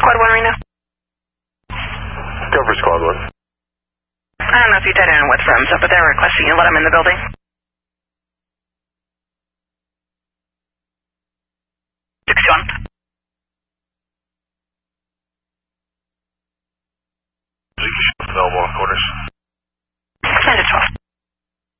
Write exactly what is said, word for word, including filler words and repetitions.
Squad one, Reno. Go for Squad one. I don't know if you did in with Rooms up, but they're requesting you let them in the building. six one.